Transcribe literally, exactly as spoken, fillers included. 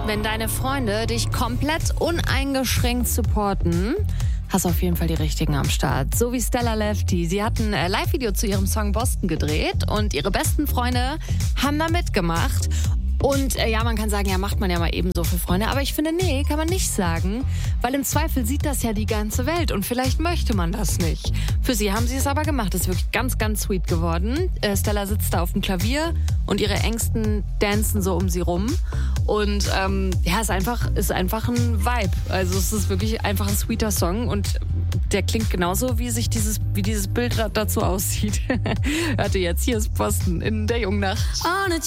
Wenn deine Freunde dich komplett uneingeschränkt supporten, hast auf jeden Fall die Richtigen am Start. So wie Stella Lefty. Sie hat ein äh, Live-Video zu ihrem Song Boston gedreht und ihre besten Freunde haben da mitgemacht. Und äh, ja, man kann sagen, ja, macht man ja mal eben so für Freunde. Aber ich finde, nee, kann man nicht sagen. Weil im Zweifel sieht das ja die ganze Welt. Und vielleicht möchte man das nicht. Für sie haben sie es aber gemacht. Das ist wirklich ganz, ganz sweet geworden. Äh, Stella sitzt da auf dem Klavier und ihre Ängsten dancen so um sie rum. Und ähm, ja, ist einfach, ist einfach ein Vibe. Also es ist wirklich einfach ein sweeter Song. Und der klingt genauso, wie sich dieses, wie dieses Bild dazu aussieht. Hörte jetzt, hier ist Boston in der Jungnacht.